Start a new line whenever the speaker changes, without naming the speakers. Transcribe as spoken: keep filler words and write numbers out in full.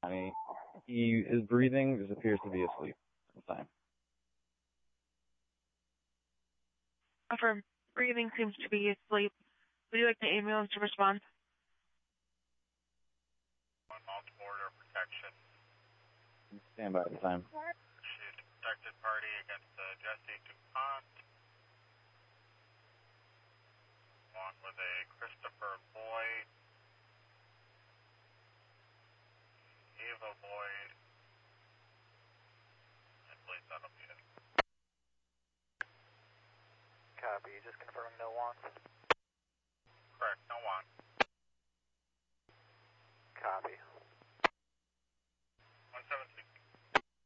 I mean, he is breathing, just appears to be asleep at the time.
Affirm. Breathing seems to be asleep. Would you like the ambulance to respond?
On multiple order of protection.
Stand by at the time.
She's a protected party against uh, Jesse DuPont. Along with a Christopher Boyd. Ava Boyd. I believe that'll be it.
Copy, just confirming no wants.
Correct, no wants.